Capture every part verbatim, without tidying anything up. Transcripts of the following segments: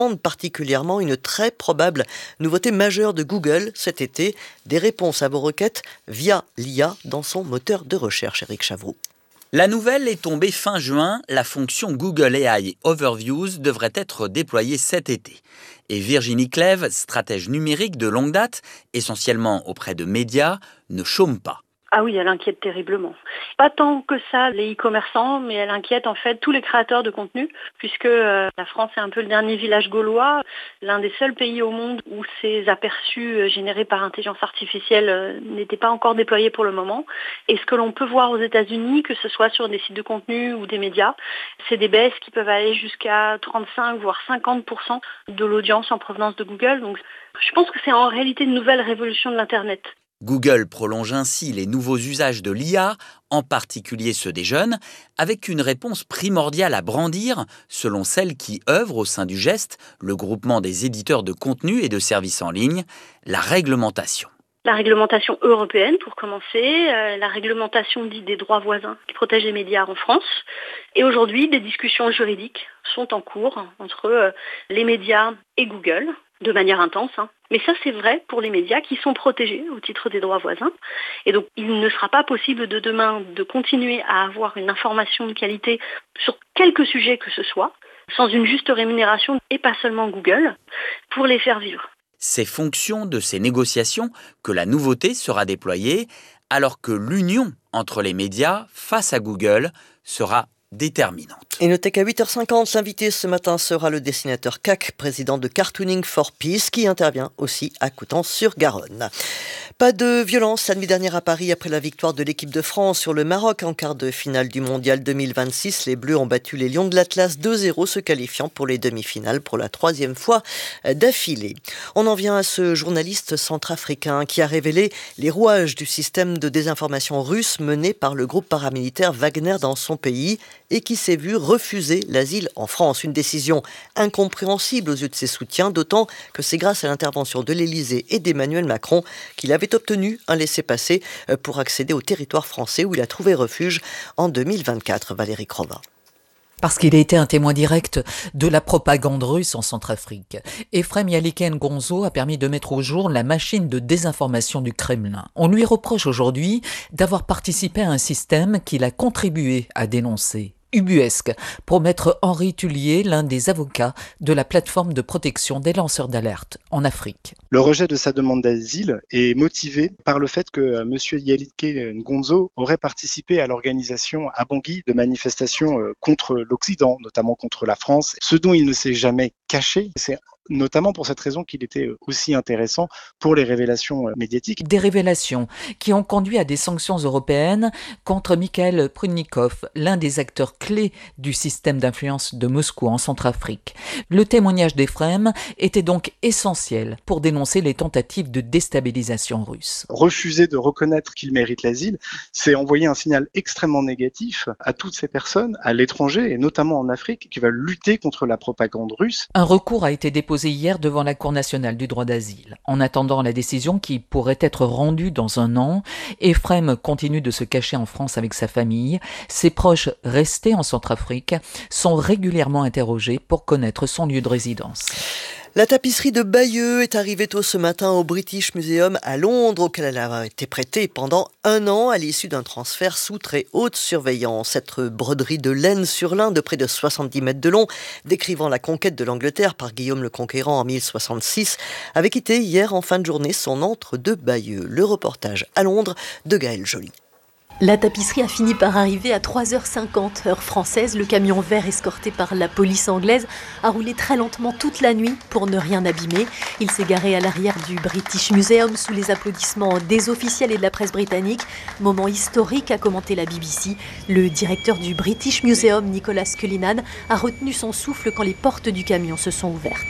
particulièrement une très probable nouveauté majeure de Google cet été, des réponses à vos requêtes via l'I A dans son moteur de recherche. Éric Chavroux. La nouvelle est tombée fin juin, la fonction Google A I Overviews devrait être déployée cet été. Et Virginie Clèves, stratège numérique de longue date, essentiellement auprès de médias, ne chôme pas. Ah oui, elle inquiète terriblement. Pas tant que ça les e-commerçants, mais elle inquiète en fait tous les créateurs de contenu, puisque euh, la France est un peu le dernier village gaulois, l'un des seuls pays au monde où ces aperçus euh, générés par intelligence artificielle euh, n'étaient pas encore déployés pour le moment. Et ce que l'on peut voir aux États-Unis, que ce soit sur des sites de contenu ou des médias, c'est des baisses qui peuvent aller jusqu'à trente-cinq voire cinquante pour cent de l'audience en provenance de Google. Donc je pense que c'est en réalité une nouvelle révolution de l'Internet. Google prolonge ainsi les nouveaux usages de l'I A, en particulier ceux des jeunes, avec une réponse primordiale à brandir, selon celle qui œuvre au sein du GEST, le groupement des éditeurs de contenu et de services en ligne, la réglementation. La réglementation européenne, pour commencer, euh, la réglementation dite des droits voisins qui protège les médias en France. Et aujourd'hui, des discussions juridiques sont en cours entre euh, les médias et Google, de manière intense. Hein. Mais ça, c'est vrai pour les médias qui sont protégés au titre des droits voisins. Et donc, il ne sera pas possible de demain de continuer à avoir une information de qualité sur quelque sujet que ce soit, sans une juste rémunération, et pas seulement Google, pour les faire vivre. C'est fonction de ces négociations que la nouveauté sera déployée, alors que l'union entre les médias face à Google sera déterminante. Et notez qu'à huit heures cinquante, l'invité ce matin sera le dessinateur C A C, président de Cartooning for Peace, qui intervient aussi à Coutances-sur-Garonne. Pas de violence la nuit dernière à Paris après la victoire de l'équipe de France sur le Maroc en quart de finale du Mondial deux mille vingt-six. Les Bleus ont battu les Lions de l'Atlas deux zéro, se qualifiant pour les demi-finales pour la troisième fois d'affilée. On en vient à ce journaliste centrafricain qui a révélé les rouages du système de désinformation russe mené par le groupe paramilitaire Wagner dans son pays et qui s'est vu refuser l'asile en France. Une décision incompréhensible aux yeux de ses soutiens, d'autant que c'est grâce à l'intervention de l'Élysée et d'Emmanuel Macron qu'il avait obtenu un laissez-passer pour accéder au territoire français où il a trouvé refuge en deux mille vingt-quatre. Valérie Crova. Parce qu'il a été un témoin direct de la propagande russe en Centrafrique. Efrem Yalike-Ngonzo a permis de mettre au jour la machine de désinformation du Kremlin. On lui reproche aujourd'hui d'avoir participé à un système qu'il a contribué à dénoncer. Ubuesque, pour maître Henri Tullier, l'un des avocats de la plateforme de protection des lanceurs d'alerte en Afrique. Le rejet de sa demande d'asile est motivé par le fait que M. Yalike-Ngonzo aurait participé à l'organisation à Bangui de manifestations contre l'Occident, notamment contre la France. Ce dont il ne s'est jamais caché, c'est notamment pour cette raison qu'il était aussi intéressant pour les révélations médiatiques. Des révélations qui ont conduit à des sanctions européennes contre Mikhail Prudnikov, l'un des acteurs clés du système d'influence de Moscou en Centrafrique. Le témoignage d'Efrem était donc essentiel pour dénoncer les tentatives de déstabilisation russe. Refuser de reconnaître qu'il mérite l'asile, c'est envoyer un signal extrêmement négatif à toutes ces personnes à l'étranger et notamment en Afrique qui veulent lutter contre la propagande russe. Un recours a été déposé hier devant la Cour nationale du droit d'asile. En attendant la décision qui pourrait être rendue dans un an, Efrem continue de se cacher en France avec sa famille. Ses proches restés en Centrafrique sont régulièrement interrogés pour connaître son lieu de résidence. La tapisserie de Bayeux est arrivée tôt ce matin au British Museum à Londres, auquel elle a été prêtée pendant un an à l'issue d'un transfert sous très haute surveillance. Cette broderie de laine sur lin de près de soixante-dix mètres de long, décrivant la conquête de l'Angleterre par Guillaume le Conquérant en mille soixante-six, avait quitté hier en fin de journée son antre de Bayeux. Le reportage à Londres de Gaël Joly. La tapisserie a fini par arriver à trois heures cinquante, heure française. Le camion vert escorté par la police anglaise a roulé très lentement toute la nuit pour ne rien abîmer. Il s'est garé à l'arrière du British Museum sous les applaudissements des officiels et de la presse britannique. Moment historique, a commenté la B B C. Le directeur du British Museum, Nicolas Cullinan, a retenu son souffle quand les portes du camion se sont ouvertes.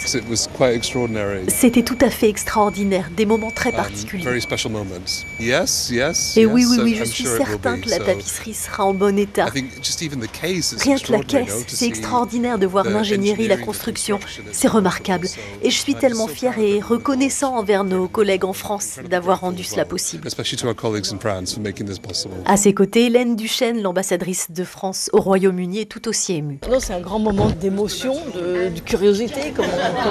C'était tout à fait extraordinaire, des moments très particuliers. Um, yes, yes, et oui, yes, oui, oui, I'm je suis sure certaine certain que la tapisserie sera en bon état. Rien que la caisse, c'est extraordinaire de voir l'ingénierie, la construction. C'est remarquable. Et je suis tellement fière et reconnaissant envers nos collègues en France d'avoir rendu cela possible. À ses côtés, Hélène Duchesne, l'ambassadrice de France au Royaume-Uni, est tout aussi émue. Non, c'est un grand moment d'émotion, de, de curiosité, comme on,